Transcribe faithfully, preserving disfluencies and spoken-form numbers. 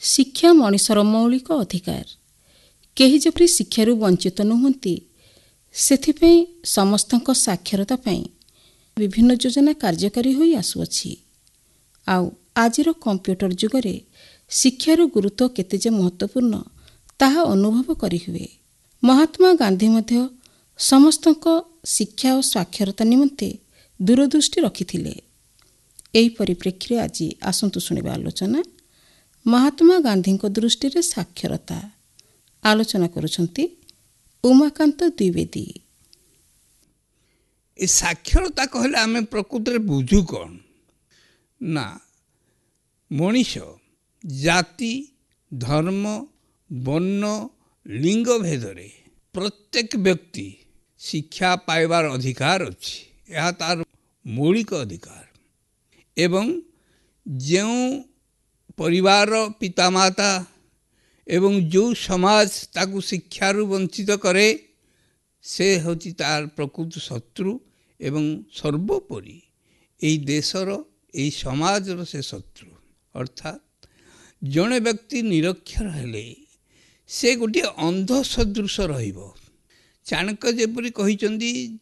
ଶିକ୍ଷା ମଣିଷର ମୌଳିକ ଅଧିକାର। କେହି ଯେପରି ଶିକ୍ଷାରୁ ବଞ୍ଚିତ ନୁହନ୍ତି, ସେଥିପାଇଁ ସମସ୍ତଙ୍କ ସାକ୍ଷରତା ପାଇଁ ବିଭିନ୍ନ ଯୋଜନା କାର୍ଯ୍ୟକାରୀ ହୋଇ ଆସୁଅଛି। ଆଉ ଆଜିର କମ୍ପ୍ୟୁଟର ଯୁଗରେ ଶିକ୍ଷାର ଗୁରୁତ୍ୱ କେତେ ଯେ ମହତ୍ତ୍ୱପୂର୍ଣ୍ଣ ତାହା ଅନୁଭବ କରିହୁଏ। ମହାତ୍ମା ଗାନ୍ଧୀ ମଧ୍ୟ ସମସ୍ତଙ୍କ ଶିକ୍ଷା ଓ ସାକ୍ଷରତା ନିମନ୍ତେ ଦୂରଦୃଷ୍ଟି ରଖିଥିଲେ। ଏହି ପରିପ୍ରେକ୍ଷୀରେ ଆଜି ଆସନ୍ତୁ ଶୁଣିବା ଆଲୋଚନା ମହାତ୍ମା ଗାନ୍ଧୀଙ୍କ ଦୃଷ୍ଟିରେ ସାକ୍ଷରତା। ଆଲୋଚନା କରୁଛନ୍ତି ଉମାକାନ୍ତ ଦ୍ୱିବେଦୀ। ଏ ସାକ୍ଷରତା କହିଲେ ଆମେ ପ୍ରକୃତରେ ବୁଝୁ କ'ଣ ନା, ମଣିଷ ଜାତି, ଧର୍ମ, ବର୍ଣ୍ଣ, ଲିଙ୍ଗ ଭେଦରେ ପ୍ରତ୍ୟେକ ବ୍ୟକ୍ତି ଶିକ୍ଷା ପାଇବାର ଅଧିକାର ଅଛି। ଏହା ତାର ମୌଳିକ ଅଧିକାର। ଏବଂ ଯେଉଁ ପରିବାର ପିତାମାତା ଏବଂ ଯେଉଁ ସମାଜ ତାକୁ ଶିକ୍ଷାରୁ ବଞ୍ଚିତ କରେ, ସେ ହେଉଛି ତାର ପ୍ରକୃତ ଶତ୍ରୁ ଏବଂ ସର୍ବୋପରି ଏହି ଦେଶର, ଏହି ସମାଜର ସେ ଶତ୍ରୁ। ଅର୍ଥାତ୍ ଜଣେ ବ୍ୟକ୍ତି ନିରକ୍ଷର ହେଲେ ସେ ଗୋଟିଏ ଅନ୍ଧ ସଦୃଶ ରହିବ। ଚାଣକ୍ୟ ଯେପରି କହିଛନ୍ତି